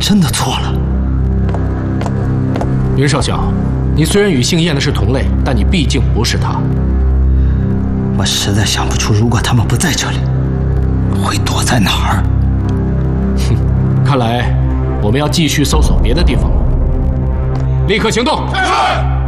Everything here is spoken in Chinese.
真的错了。 云少校，你虽然与姓燕的是同类，但你毕竟不是他。 我实在想不出，如果他们不在这里，会躲在哪儿。 哼，看来我们要继续搜索别的地方了。立刻行动！是。